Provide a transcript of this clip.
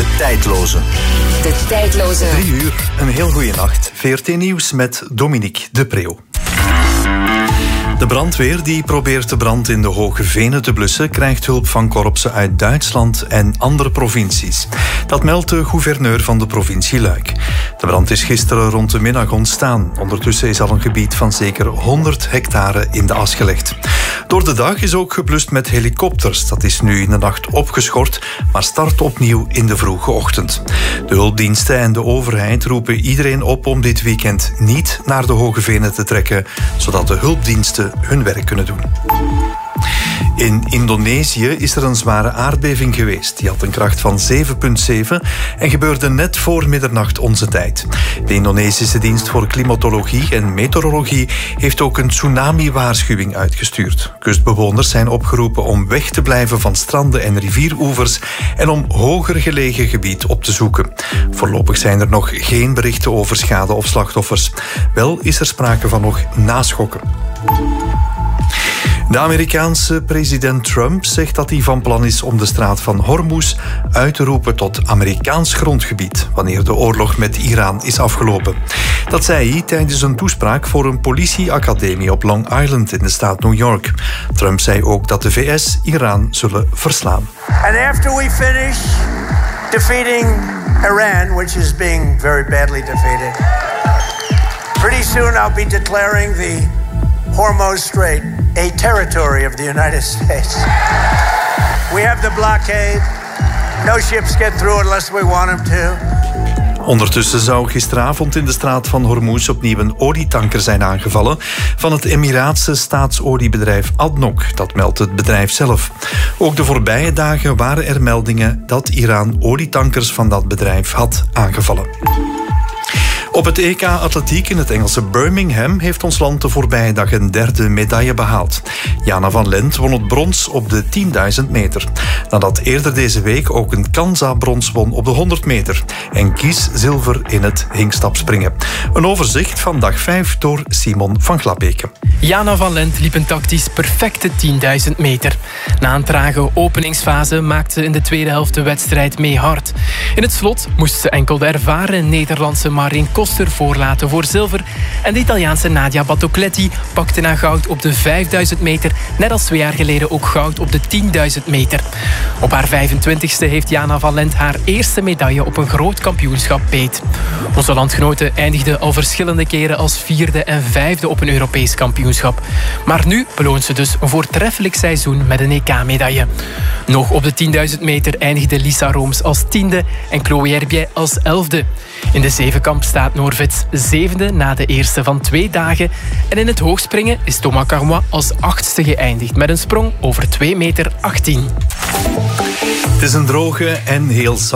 De tijdloze. De tijdloze. 3 uur, een heel goede nacht. VRT Nieuws met Dominique de Preeuw. De brandweer die probeert de brand in de Hoge Venen te blussen krijgt hulp van korpsen uit Duitsland en andere provincies. Dat meldt de gouverneur van de provincie Luik. De brand is gisteren rond de middag ontstaan. Ondertussen is al een gebied van zeker 100 hectare in de as gelegd. Door de dag is ook geblust met helikopters. Dat is nu in de nacht opgeschort, maar start opnieuw in de vroege ochtend. De hulpdiensten en de overheid roepen iedereen op om dit weekend niet naar de Hoge Venen te trekken, zodat de hulpdiensten hun werk kunnen doen. In Indonesië is er een zware aardbeving geweest. Die had een kracht van 7,7 en gebeurde net voor middernacht onze tijd. De Indonesische dienst voor klimatologie en meteorologie heeft ook een tsunami-waarschuwing uitgestuurd. Kustbewoners zijn opgeroepen om weg te blijven van stranden en rivieroevers en om hoger gelegen gebied op te zoeken. Voorlopig zijn er nog geen berichten over schade of slachtoffers. Wel is er sprake van nog naschokken. De Amerikaanse president Trump zegt dat hij van plan is om de straat van Hormuz uit te roepen tot Amerikaans grondgebied, wanneer de oorlog met Iran is afgelopen. Dat zei hij tijdens een toespraak voor een politieacademie op Long Island in de staat New York. Trump zei ook dat de VS Iran zullen verslaan. And after we finish defeating Iran, which is being very badly defeated, pretty soon I'll be declaring the Hormuz Strait a territory of the United States. We have the blockade. No ships get through unless we want them to. Ondertussen zou gisteravond in de straat van Hormuz opnieuw een olietanker zijn aangevallen van het Emiraatse staatsoliebedrijf ADNOC. Dat meldt het bedrijf zelf. Ook de voorbije dagen waren er meldingen dat Iran olietankers van dat bedrijf had aangevallen. Op het EK Atletiek in het Engelse Birmingham heeft ons land de voorbije dag een 3e medaille behaald. Jana van Lent won het brons op de 10.000 meter. Nadat eerder deze week ook een Kansa brons won op de 100 meter. En Kies zilver in het hinkstapspringen. Een overzicht van dag 5 door Simon van Glabeke. Jana van Lent liep een tactisch perfecte 10.000 meter. Na een trage openingsfase maakte ze in de tweede helft de wedstrijd mee hard. In het slot moest ze enkel de ervaren Nederlandse Marijn Koster voorlaten voor zilver. En de Italiaanse Nadia Battocletti pakte na goud op de 5.000 meter, net als 2 jaar geleden ook goud op de 10.000 meter. Op haar 25e heeft Jana van Lent haar eerste medaille op een groot kampioenschap beet. Onze landgenoten eindigden al verschillende keren als 4e en 5e op een Europees kampioenschap. Maar nu beloont ze dus een voortreffelijk seizoen met een EK-medaille. Nog op de 10.000 meter eindigde Lisa Rooms als 10e en Chloé Herbiet als 11e. In de zevenkamp staat Noorvets 7e na de eerste van 2 dagen. En in het hoogspringen is Thomas Carmois als 8e geëindigd met een sprong over 2,18 meter. Het is een droge en heel